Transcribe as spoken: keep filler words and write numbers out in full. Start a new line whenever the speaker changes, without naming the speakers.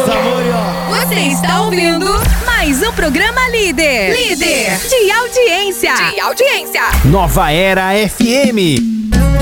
Você está ouvindo mais um programa líder. Líder de audiência. De audiência.
Nova Era F M.